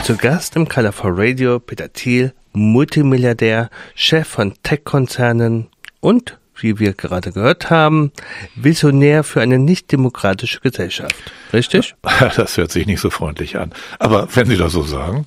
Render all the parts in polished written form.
Zu Gast im Colorful Radio Peter Thiel, Multimilliardär, Chef von Tech-Konzernen und, wie wir gerade gehört haben, Visionär für eine nicht-demokratische Gesellschaft. Richtig? Das hört sich nicht so freundlich an. Aber wenn Sie das so sagen.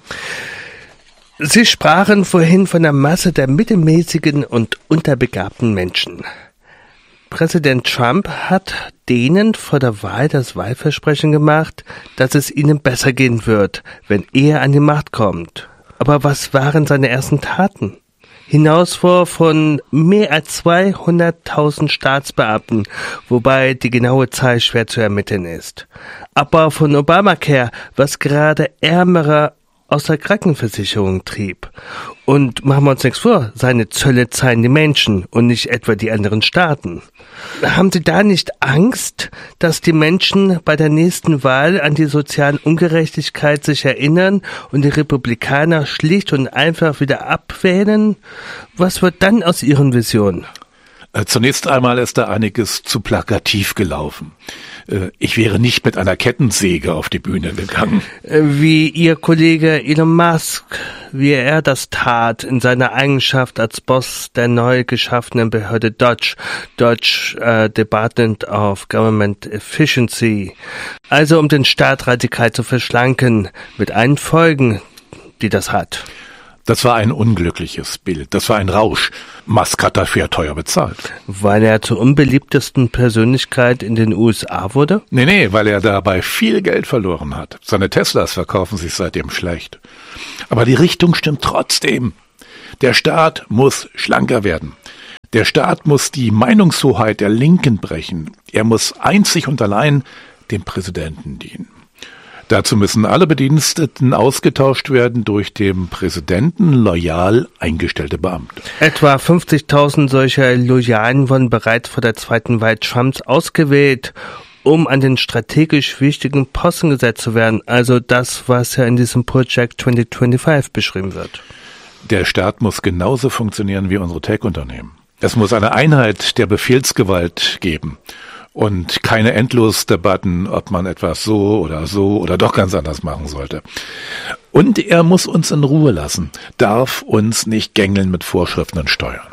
Sie sprachen vorhin von der Masse der mittelmäßigen und unterbegabten Menschen. Präsident Trump hat denen vor der Wahl das Wahlversprechen gemacht, dass es ihnen besser gehen wird, wenn er an die Macht kommt. Aber was waren seine ersten Taten? Hinausfuhr von mehr als 200.000 Staatsbeamten, wobei die genaue Zahl schwer zu ermitteln ist. Abbau von Obamacare, was gerade Ärmere aus der Krankenversicherung trieb. Und machen wir uns nichts vor, seine Zölle zahlen die Menschen und nicht etwa die anderen Staaten. Haben Sie da nicht Angst, dass die Menschen bei der nächsten Wahl an die sozialen Ungerechtigkeit sich erinnern und die Republikaner schlicht und einfach wieder abwählen? Was wird dann aus Ihren Visionen? Zunächst einmal ist da einiges zu plakativ gelaufen. Ich wäre nicht mit einer Kettensäge auf die Bühne gegangen. Wie Ihr Kollege Elon Musk, wie er das tat in seiner Eigenschaft als Boss der neu geschaffenen Behörde Dodge Department of Government Efficiency. Also um den Staat radikal zu verschlanken, mit allen Folgen, die das hat. Das war ein unglückliches Bild. Das war ein Rausch. Musk hat dafür teuer bezahlt. Weil er zur unbeliebtesten Persönlichkeit in den USA wurde? Nee, weil er dabei viel Geld verloren hat. Seine Teslas verkaufen sich seitdem schlecht. Aber die Richtung stimmt trotzdem. Der Staat muss schlanker werden. Der Staat muss die Meinungshoheit der Linken brechen. Er muss einzig und allein dem Präsidenten dienen. Dazu müssen alle Bediensteten ausgetauscht werden durch dem Präsidenten loyal eingestellte Beamte. Etwa 50.000 solcher Loyalen wurden bereits vor der zweiten Wahl Trumps ausgewählt, um an den strategisch wichtigen Posten gesetzt zu werden. Also das, was ja in diesem Project 2025 beschrieben wird. Der Staat muss genauso funktionieren wie unsere Tech-Unternehmen. Es muss eine Einheit der Befehlsgewalt geben. Und keine Endlosdebatten, ob man etwas so oder doch ganz anders machen sollte. Und er muss uns in Ruhe lassen, darf uns nicht gängeln mit Vorschriften und Steuern.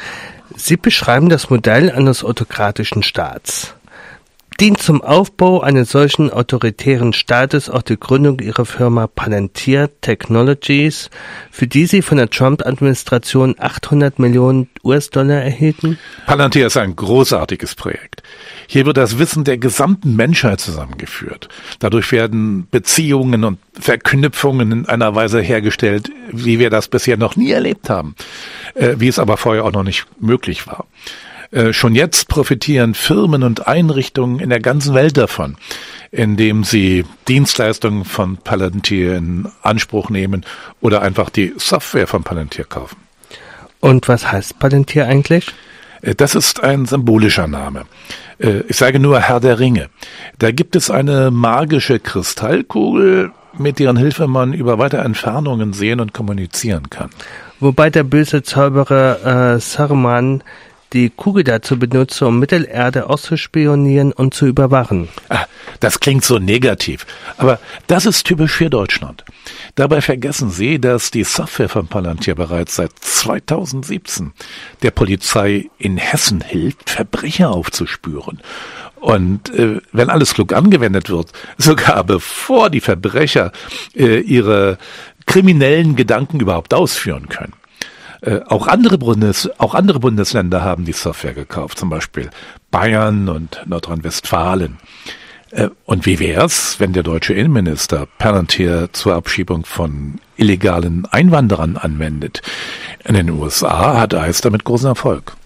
Sie beschreiben das Modell eines autokratischen Staats. Dient zum Aufbau eines solchen autoritären Staates auch die Gründung ihrer Firma Palantir Technologies, für die sie von der Trump-Administration 800 Millionen US-Dollar erhielten? Palantir ist ein großartiges Projekt. Hier wird das Wissen der gesamten Menschheit zusammengeführt. Dadurch werden Beziehungen und Verknüpfungen in einer Weise hergestellt, wie wir das bisher noch nie erlebt haben, wie es aber vorher auch noch nicht möglich war. Schon jetzt profitieren Firmen und Einrichtungen in der ganzen Welt davon, indem sie Dienstleistungen von Palantir in Anspruch nehmen oder einfach die Software von Palantir kaufen. Und was heißt Palantir eigentlich? Das ist ein symbolischer Name. Ich sage nur Herr der Ringe. Da gibt es eine magische Kristallkugel, mit deren Hilfe man über weite Entfernungen sehen und kommunizieren kann. Wobei der böse Zauberer Saruman die Kugel dazu benutze, um Mittelerde auszuspionieren und zu überwachen. Das klingt so negativ, aber das ist typisch für Deutschland. Dabei vergessen Sie, dass die Software von Palantir bereits seit 2017 der Polizei in Hessen hilft, Verbrecher aufzuspüren. Und wenn alles klug angewendet wird, sogar bevor die Verbrecher ihre kriminellen Gedanken überhaupt ausführen können. Auch andere Bundesländer haben die Software gekauft, zum Beispiel Bayern und Nordrhein-Westfalen. Und wie wär's, wenn der deutsche Innenminister Palantir zur Abschiebung von illegalen Einwanderern anwendet? In den USA hat ICE damit großen Erfolg.